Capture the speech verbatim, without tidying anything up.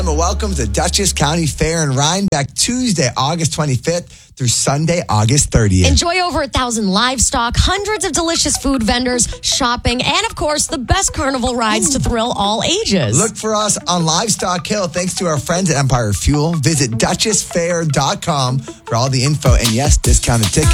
Welcome to Dutchess County Fair in Rhinebeck, Tuesday, August twenty-fifth through Sunday, August thirtieth. Enjoy over a thousand livestock, hundreds of delicious food vendors, shopping, and of course, the best carnival rides to thrill all ages. Look for us on Livestock Hill thanks to our friends at Empire Fuel. Visit Dutchess Fair dot com for all the info and, yes, discounted tickets.